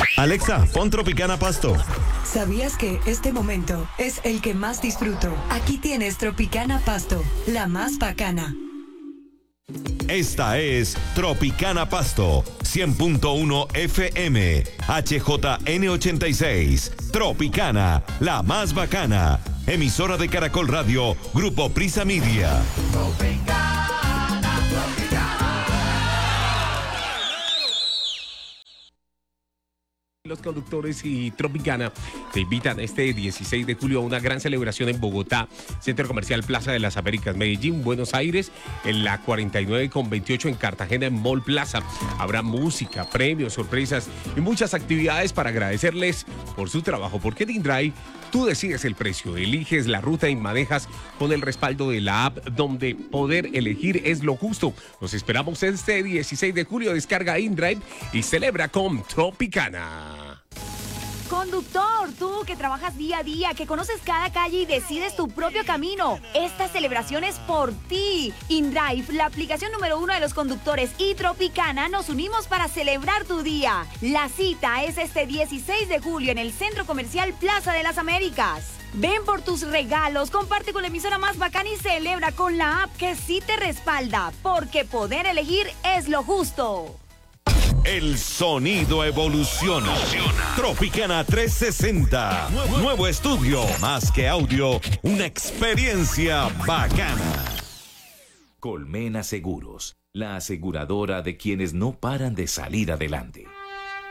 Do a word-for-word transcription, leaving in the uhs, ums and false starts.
Alexa, pon Tropicana Pasto. ¿Sabías que este momento es el que más disfruto? Aquí tienes Tropicana Pasto, la más bacana. Esta es Tropicana Pasto, cien punto uno F M, H J N ochenta y seis. Tropicana, la más bacana. Emisora de Caracol Radio, Grupo Prisa Media. Tropicana, Tropicana. Los conductores y Tropicana te invitan este dieciséis de julio a una gran celebración en Bogotá, Centro Comercial Plaza de las Américas, Medellín, Buenos Aires, en la cuarenta y nueve con veintiocho en Cartagena, en Mall Plaza. Habrá música, premios, sorpresas y muchas actividades para agradecerles por su trabajo, porque en InDrive tú decides el precio, eliges la ruta y manejas con el respaldo de la app, donde poder elegir es lo justo. Nos esperamos este dieciséis de julio. Descarga InDrive y celebra con Tropicana. Conductor, tú que trabajas día a día, que conoces cada calle y decides tu propio camino, esta celebración es por ti. InDrive, la aplicación número uno de los conductores, y Tropicana nos unimos para celebrar tu día. La cita es este dieciséis de julio en el Centro Comercial Plaza de las Américas. Ven por tus regalos, comparte con la emisora más bacana y celebra con la app que sí te respalda, porque poder elegir es lo justo. El sonido evoluciona. Tropicana trescientos sesenta. Nuevo, nuevo estudio. Más que audio, una experiencia bacana. Colmena Seguros, la aseguradora de quienes no paran de salir adelante.